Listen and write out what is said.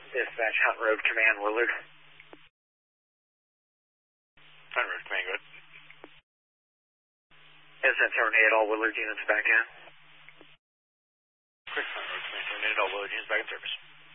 Dispatch, Hunt Road Command, Willard. Hunt Road Command, go ahead. Incident terminated, all Willard units back in. Quick, Hunt Road Command terminated, all Willard units back in service.